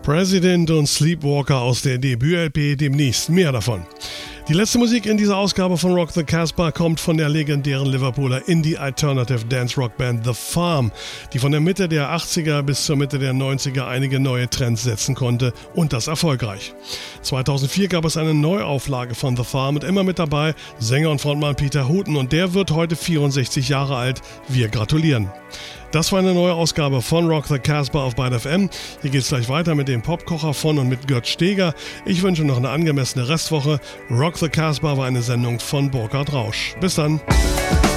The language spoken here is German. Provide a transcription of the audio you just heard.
President und Sleepwalker aus der Debüt-LP, demnächst mehr davon. Die letzte Musik in dieser Ausgabe von Rock the Casbah kommt von der legendären Liverpooler Indie-Alternative Dance-Rock-Band The Farm, die von der Mitte der 80er bis zur Mitte der 90er einige neue Trends setzen konnte und das erfolgreich. 2004 gab es eine Neuauflage von The Farm und immer mit dabei Sänger und Frontmann Peter Hooton und der wird heute 64 Jahre alt. Wir gratulieren. Das war eine neue Ausgabe von Rock the Casbah auf Byte FM. Hier geht's gleich weiter mit dem Popkocher von und mit Gert Steger. Ich wünsche noch eine angemessene Restwoche. Rock the Casbah war eine Sendung von Burkhard Rausch. Bis dann.